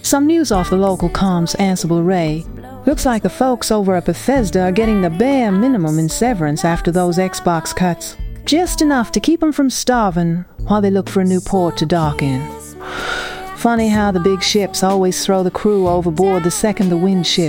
Some news off the local comms Ansible Ray. Looks like the folks over at Bethesda are getting the bare minimum in severance after those Xbox cuts. Just enough to keep them from starving while they look for a new port to dock in. Funny how the big ships always throw the crew overboard the second the wind shifts.